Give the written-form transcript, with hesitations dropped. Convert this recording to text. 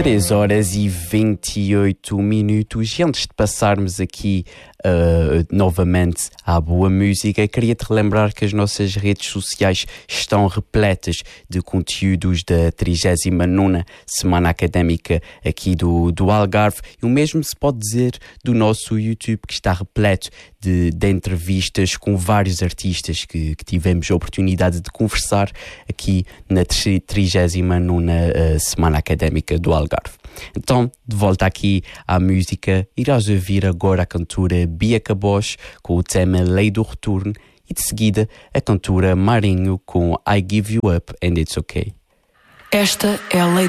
3h28. E antes de passarmos aqui novamente à boa música, queria-te relembrar que as nossas redes sociais estão repletas de conteúdos da 39ª Semana Académica aqui do Algarve, e o mesmo se pode dizer do nosso YouTube, que está repleto de entrevistas com vários artistas que tivemos a oportunidade de conversar aqui na 39ª Semana Académica do Algarve. Então, de volta aqui à música, irás ouvir agora a cantora Bia Caboche com o tema Lei do Retorno, e de seguida a cantora Marinho com I Give You Up and It's Okay. Esta é a Lei do